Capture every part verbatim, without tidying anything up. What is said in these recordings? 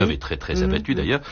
est très très abattu mmh. d'ailleurs,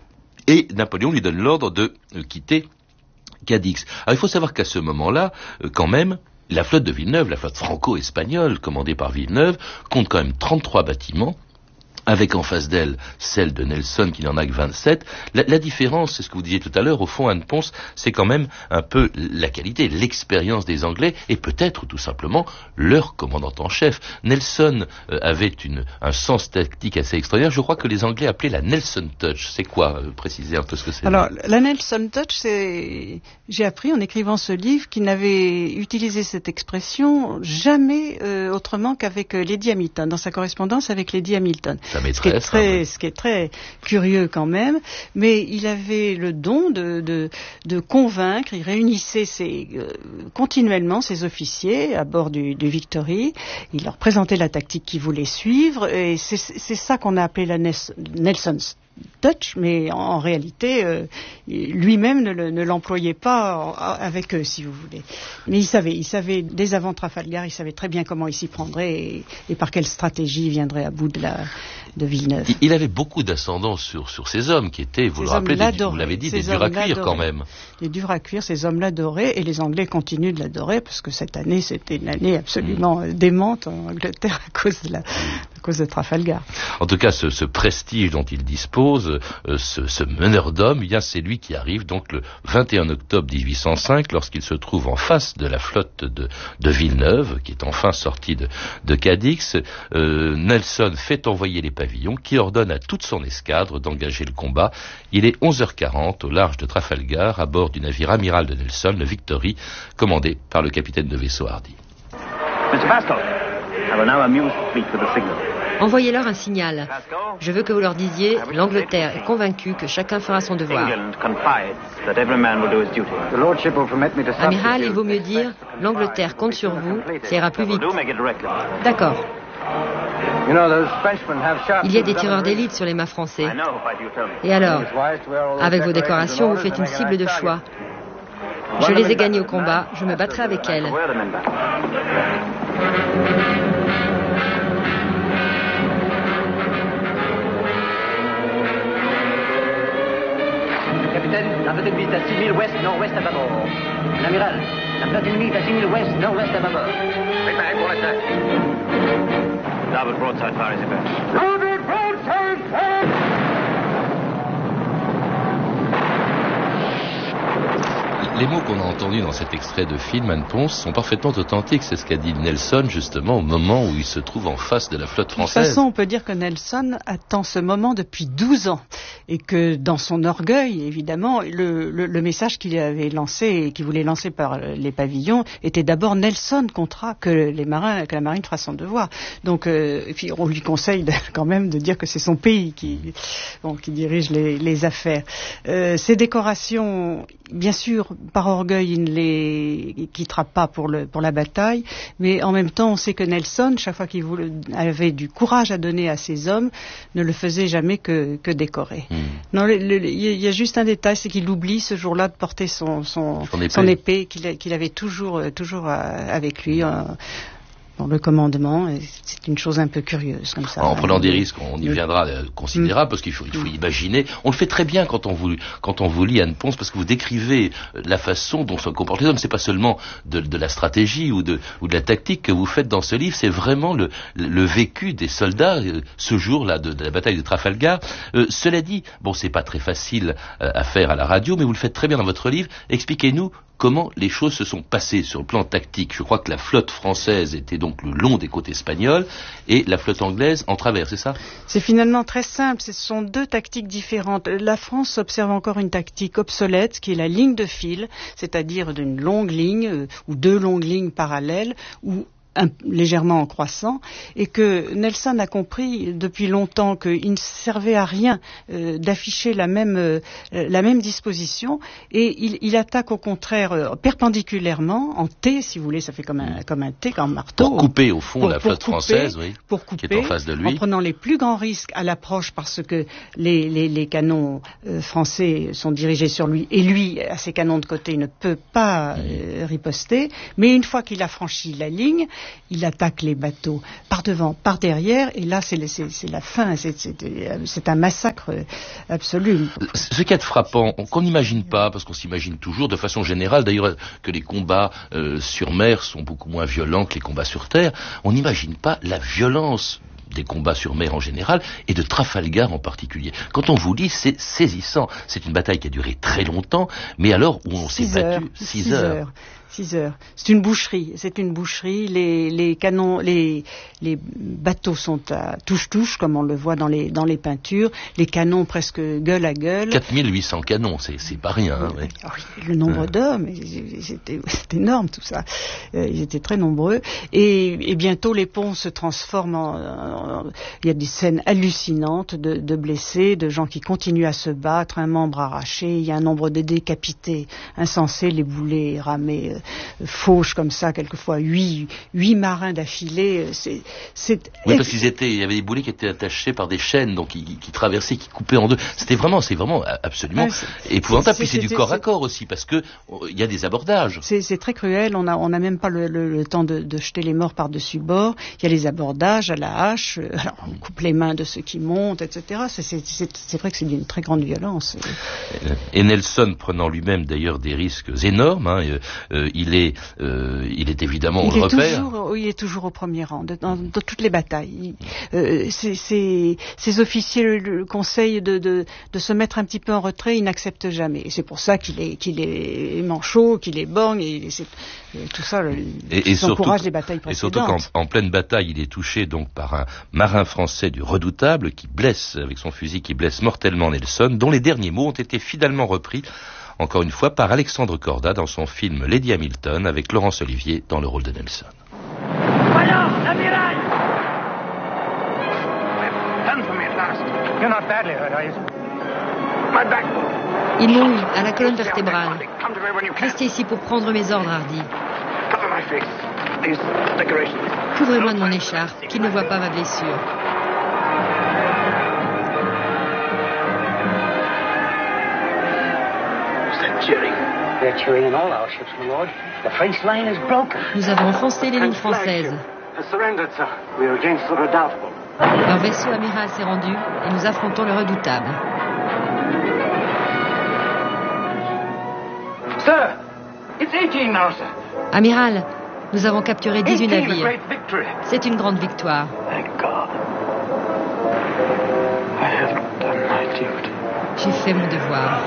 et Napoléon lui donne l'ordre de euh, quitter Cadix. Alors il faut savoir qu'à ce moment-là, euh, quand même, la flotte de Villeneuve, la flotte franco-espagnole commandée par Villeneuve, compte quand même trente-trois bâtiments, avec en face d'elle celle de Nelson qui n'en a que vingt-sept. La, la différence, c'est ce que vous disiez tout à l'heure, au fond, Anne Ponce, c'est quand même un peu la qualité, l'expérience des Anglais et peut-être tout simplement leur commandant en chef. Nelson euh, avait une, un sens tactique assez extraordinaire. Je crois que les Anglais appelaient la Nelson Touch. C'est quoi, euh, préciser un peu ce que c'est? Alors, la Nelson Touch, c'est... J'ai appris en écrivant ce livre qu'il n'avait utilisé cette expression jamais euh, autrement qu'avec euh, Lady Hamilton, dans sa correspondance avec Lady Hamilton. Sa maîtresse, ce, qui est très, hein, oui. ce qui est très curieux quand même, mais il avait le don de, de, de convaincre, il réunissait ses, euh, continuellement ses officiers à bord du, du Victory, il leur présentait la tactique qu'il voulait suivre, et c'est, c'est ça qu'on a appelé la Nelson's Touch, mais en, en réalité, euh, lui-même ne, le, ne l'employait pas en, avec eux, si vous voulez. Mais il savait, il savait, dès avant Trafalgar, il savait très bien comment il s'y prendrait et, et par quelle stratégie il viendrait à bout de, la, de Villeneuve. Il, il avait beaucoup d'ascendance sur, sur ces hommes qui étaient, vous ces le rappelez, des, vous l'avez dit, des durs à cuire quand même. Des durs à cuire, ces hommes l'adoraient et les Anglais continuent de l'adorer parce que cette année, c'était une année absolument mmh. démente en Angleterre à cause de, la, à cause de Trafalgar. En tout cas, ce, ce prestige dont il dispose, Euh, ce, ce meneur d'hommes, eh bien c'est lui qui arrive donc le vingt et un octobre dix-huit cent cinq, lorsqu'il se trouve en face de la flotte de, de Villeneuve, qui est enfin sortie de, de Cadix. Euh, Nelson fait envoyer les pavillons, qui ordonne à toute son escadre d'engager le combat. Il est onze heures quarante au large de Trafalgar, à bord du navire amiral de Nelson, le Victory, commandé par le capitaine de vaisseau Hardy. Mister Pascal, I will now amuse the fleet with a signal. Envoyez-leur un signal. Je veux que vous leur disiez, l'Angleterre est convaincue que chacun fera son devoir. Amiral, il vaut mieux dire, l'Angleterre compte sur vous, ça ira plus vite. D'accord. Il y a des tireurs d'élite sur les mâts français. Et alors, avec vos décorations, vous faites une cible de choix. Je les ai gagnés au combat, je me battrai avec elles. La flotte ennemie est à six mille ouest, nord-ouest à bâbord. L'amiral, la flotte ennemie est à six mille ouest, nord-ouest à bâbord. Préparez pour l'attaque. Larboard broadside fire is about. Larboard broadside fire! Les mots qu'on a entendus dans cet extrait de film, Anne Ponce, sont parfaitement authentiques. C'est ce qu'a dit Nelson, justement, au moment où il se trouve en face de la flotte française. De toute façon, on peut dire que Nelson attend ce moment depuis douze ans. Et que, dans son orgueil, évidemment, le, le, le message qu'il avait lancé, et qu'il voulait lancer par les pavillons, était d'abord Nelson contrat que les marins, que la marine fera son devoir. Donc, euh, et puis on lui conseille de, quand même de dire que c'est son pays qui, bon, qui dirige les, les affaires. Euh, ces décorations, bien sûr, par orgueil, il ne les quittera pas pour, le, pour la bataille, mais en même temps, on sait que Nelson, chaque fois qu'il voulait, avait du courage à donner à ses hommes, ne le faisait jamais que, que décorer. Mmh. Non, il y a juste un détail, c'est qu'il oublie ce jour-là de porter son, son, son épée, son épée qu'il, qu'il avait toujours, toujours avec lui. Euh, dans le commandement, c'est une chose un peu curieuse comme ça. En prenant des risques, on y viendra euh, considérable, parce qu'il faut, il faut imaginer. On le fait très bien quand on vous, quand on vous lit Anne Ponce, parce que vous décrivez la façon dont se comportent les hommes. C'est pas seulement de, de la stratégie ou de, ou de la tactique que vous faites dans ce livre, c'est vraiment le, le vécu des soldats euh, ce jour-là de, de la bataille de Trafalgar. Euh, cela dit, bon, c'est pas très facile euh, à faire à la radio, mais vous le faites très bien dans votre livre. Expliquez-nous comment les choses se sont passées sur le plan tactique. Je crois que la flotte française était donc le long des côtes espagnoles et la flotte anglaise en travers, c'est ça? C'est finalement très simple, ce sont deux tactiques différentes. La France observe encore une tactique obsolète qui est la ligne de fil, c'est-à-dire d'une longue ligne euh, ou deux longues lignes parallèles ou Un, légèrement en croissant, et que Nelson a compris depuis longtemps qu'il ne servait à rien euh, d'afficher la même, euh, la même disposition, et il, il attaque au contraire euh, perpendiculairement, en T, si vous voulez, ça fait comme un, comme un T, comme un marteau. Pour couper au fond pour, la flotte pour couper, française, oui, pour couper, qui est en face de lui. En prenant les plus grands risques à l'approche, parce que les, les, les canons euh, français sont dirigés sur lui, et lui, à ses canons de côté, il ne peut pas euh, riposter, mais une fois qu'il a franchi la ligne, il attaque les bateaux par devant, par derrière, et là c'est, c'est, c'est la fin, c'est, c'est, c'est un massacre absolu. Ce qui est frappant, qu'on n'imagine pas, parce qu'on s'imagine toujours de façon générale, d'ailleurs que les combats euh, sur mer sont beaucoup moins violents que les combats sur terre, on n'imagine pas la violence des combats sur mer en général, et de Trafalgar en particulier. Quand on vous lit, c'est saisissant. C'est une bataille qui a duré très longtemps, mais alors où on s'est battu six heures. Six heures. C'est une boucherie. C'est une boucherie. Les, les canons, les, les bateaux sont à touche-touche, comme on le voit dans les, dans les peintures. Les canons presque gueule à gueule. quatre mille huit cents canons, c'est, c'est pas rien. Hein, oui. Oui, le nombre euh. d'hommes, c'était, c'était énorme tout ça. Euh, ils étaient très nombreux. Et, et bientôt, les ponts se transforment en, en... Il y a des scènes hallucinantes de, de blessés, de gens qui continuent à se battre, un membre arraché. Il y a un nombre de décapités insensés, les boulets ramés fauche comme ça, quelquefois huit, huit marins d'affilée. C'est, c'est oui, parce qu'ils étaient, il y avait des boulets qui étaient attachés par des chaînes, donc qui, qui traversaient, qui coupaient en deux. C'était vraiment, c'est vraiment absolument ah, c'est, épouvantable. C'est, Puis c'est, c'est du corps c'est, à corps aussi, parce que il y a des abordages. C'est, c'est très cruel. On a, on a même pas le, le, le temps de, de jeter les morts par-dessus bord. Il y a les abordages à la hache. Alors, on coupe les mains de ceux qui montent, et cetera. C'est, c'est, c'est, c'est vrai que c'est d'une très grande violence. Et Nelson prenant lui-même d'ailleurs des risques énormes. Hein, euh, Il est, euh, il est évidemment, on il le est repère. Toujours, il est toujours au premier rang, de, dans, dans toutes les batailles. Euh, c'est, c'est, ces officiers le, le conseillent de, de, de se mettre un petit peu en retrait, ils n'acceptent jamais. Et c'est pour ça qu'il est, qu'il est manchot, qu'il est borgne, et c'est, tout ça, le, et, et s'encourage les batailles précédentes. Et surtout qu'en en pleine bataille, il est touché donc par un marin français du Redoutable qui blesse, avec son fusil, qui blesse mortellement Nelson, dont les derniers mots ont été fidèlement repris encore une fois par Alexandre Corda dans son film Lady Hamilton, avec Laurence Olivier dans le rôle de Nelson. Voyons, l'amiral! Done for me at last. You're not badly hurt, are you? My back. Ils m'ont eu à la colonne vertébrale. Restez ici pour prendre mes ordres, Hardy. Cover my face. These decorations. Couvrez-moi de mon écharpe, qu'il ne voit pas ma blessure. Nous avons enfoncé les lignes françaises. Leur vaisseau amiral s'est rendu et nous affrontons le Redoutable. Sir, it's eighteen now, sir. Amiral, nous avons capturé dix-huit navires. C'est une grande victoire. Thank God. I have done my duty. J'ai fait mon devoir.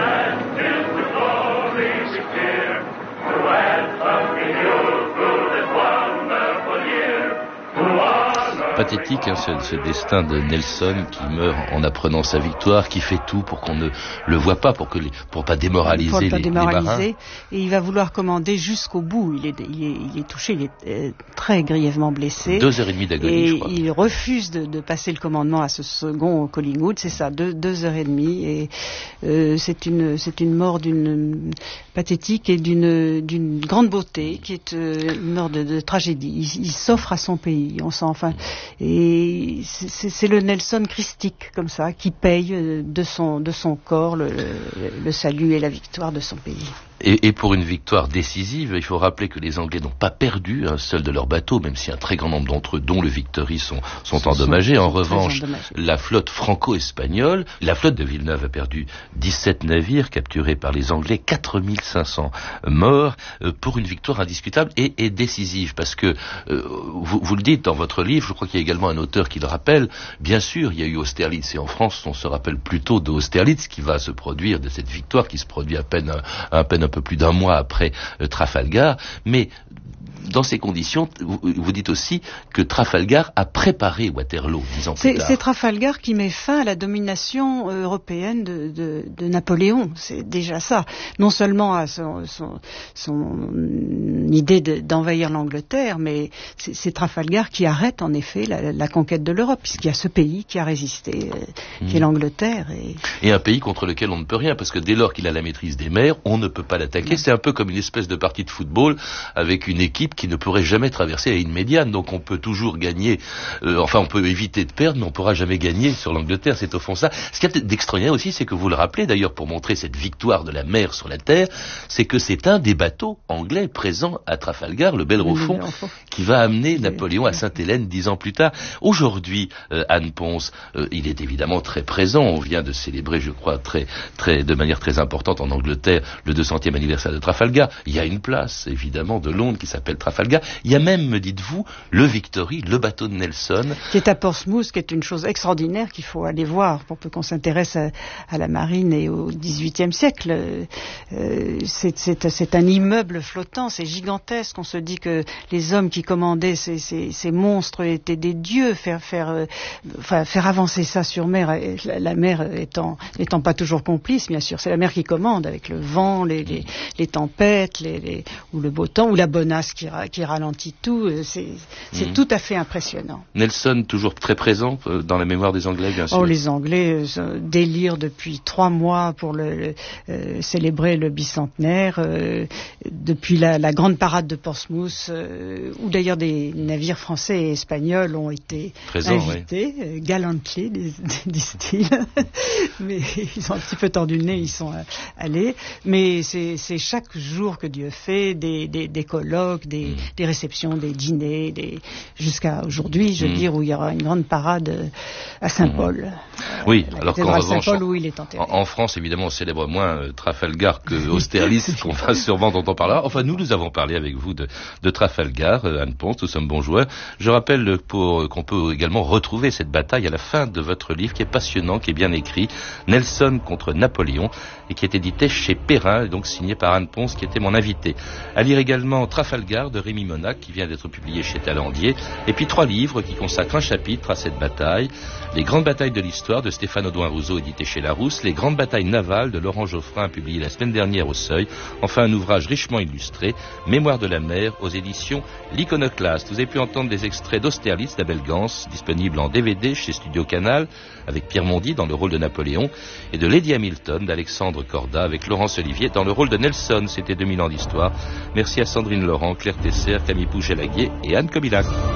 Pathétique, hein, ce, ce destin de Nelson qui meurt en apprenant sa victoire, qui fait tout pour qu'on ne le voit pas, pour que les, pour pas démoraliser, pour pas les, démoraliser. les marins. Et il va vouloir commander jusqu'au bout. Il est, il est, il est touché, il est euh, très grièvement blessé. Deux heures et demie d'agonie, et je crois. Il refuse de, de passer le commandement à ce second Collingwood. C'est ça, deux, deux heures et demie. Et euh, c'est une, c'est une mort d'une pathétique et d'une, d'une grande beauté, qui est euh, une mort de, de tragédie. Il, il s'offre à son pays. On sent enfin. Et c'est, c'est le Nelson christique, comme ça, qui paye de son, de son corps le, le salut et la victoire de son pays. Et, et pour une victoire décisive, il faut rappeler que les Anglais n'ont pas perdu un seul de leurs bateaux, même si un très grand nombre d'entre eux, dont le Victory, sont, sont, sont endommagés. En revanche, endommagés. La flotte franco-espagnole, la flotte de Villeneuve a perdu dix-sept navires capturés par les Anglais, quatre mille cinq cents morts, euh, pour une victoire indiscutable et, et décisive. Parce que, euh, vous, vous le dites dans votre livre, je crois qu'il y a également un auteur qui le rappelle, bien sûr, il y a eu Austerlitz, et en France, on se rappelle plutôt d'Austerlitz qui va se produire, de cette victoire qui se produit à peine, à peine un peu plus d'un mois après euh, Trafalgar, mais dans ces conditions, vous, vous dites aussi que Trafalgar a préparé Waterloo, dix ans plus c'est, tard. C'est Trafalgar qui met fin à la domination euh, européenne de, de, de Napoléon. C'est déjà ça. Non seulement à son, son, son idée de, d'envahir l'Angleterre, mais c'est, c'est Trafalgar qui arrête en effet la, la conquête de l'Europe, puisqu'il y a ce pays qui a résisté, euh, mmh. qui est l'Angleterre. Et... et un pays contre lequel on ne peut rien, parce que dès lors qu'il a la maîtrise des mers, on ne peut pas attaquer. C'est un peu comme une espèce de partie de football avec une équipe qui ne pourrait jamais traverser la ligne médiane. Donc on peut toujours gagner, euh, enfin on peut éviter de perdre, mais on ne pourra jamais gagner sur l'Angleterre. C'est au fond ça. Ce qu'il y a d'extraordinaire aussi, c'est que vous le rappelez d'ailleurs pour montrer cette victoire de la mer sur la terre, c'est que c'est un des bateaux anglais présents à Trafalgar, le Bellerophon, qui va amener Napoléon à Sainte-Hélène dix ans plus tard. Aujourd'hui, euh, Anne Ponce, euh, il est évidemment très présent. On vient de célébrer, je crois, très, très, de manière très importante en Angleterre, le deux centième anniversaire de Trafalgar. Il y a une place, évidemment, de Londres qui s'appelle Trafalgar. Il y a même, me dites-vous, le Victory, le bateau de Nelson. Qui est à Portsmouth, qui est une chose extraordinaire qu'il faut aller voir pour peu qu'on s'intéresse à, à la marine et au dix-huitième siècle. Euh, c'est, c'est, c'est un immeuble flottant, c'est gigantesque. On se dit que les hommes qui commandaient ces, ces, ces monstres étaient des dieux. Faire, faire, euh, enfin, faire avancer ça sur mer, la, la mer étant, étant pas toujours complice, bien sûr. C'est la mer qui commande avec le vent, les, les, les tempêtes, les, les, ou le beau temps, ou la bonasse qui, qui ralentit tout. C'est, c'est mmh. tout à fait impressionnant. Nelson, toujours très présent dans la mémoire des Anglais, bien sûr. Oh, les Anglais euh, délirent depuis trois mois pour le, le, euh, célébrer le bicentenaire, euh, depuis la, la grande parade de Portsmouth, euh, où d'ailleurs des navires français et espagnols ont été Présent, invités, oui. euh, gallantly, disent-ils. Mais ils ont un petit peu tordu le nez, ils sont euh, allés. Mais c'est, c'est chaque jour que Dieu fait, des, des, des colloques, des, mm. des réceptions, des dîners, des... jusqu'à aujourd'hui, je veux mm. dire, où il y aura une grande parade à Saint-Paul. Mm. Oui, euh, alors qu'en revanche, Saint-Paul, où il est enterré. En, en France, évidemment, on célèbre moins euh, Trafalgar que Austerlitz, qu'on va sûrement dont on parlera. Enfin, nous, nous avons parlé avec vous de, de Trafalgar, euh, Anne Ponce, nous sommes bons joueurs. Je rappelle pour, qu'on peut également retrouver cette bataille à la fin de votre livre, qui est passionnant, qui est bien écrit, Nelson contre Napoléon, et qui est édité chez Perrin, et donc signé par Anne Ponce, qui était mon invité. À lire également Trafalgar de Rémi Monac, qui vient d'être publié chez Talandier, et puis trois livres qui consacrent un chapitre à cette bataille. Les grandes batailles de l'histoire de Stéphane Audouin-Rousseau, édité chez Larousse, les grandes batailles navales de Laurent Geoffrin, publié la semaine dernière au Seuil, enfin un ouvrage richement illustré, Mémoire de la mer, aux éditions L'Iconoclaste. Vous avez pu entendre des extraits d'Austerlitz d'Abel Gans, disponible en D V D chez Studio Canal, avec Pierre Mondy dans le rôle de Napoléon, et de Lady Hamilton d'Alexandre Corda, avec Laurence Olivier dans le rôle de Nelson. C'était deux mille ans d'histoire. Merci à Sandrine Laurent, Claire Tesser, Camille Pouget-Laguier et Anne Kobilac.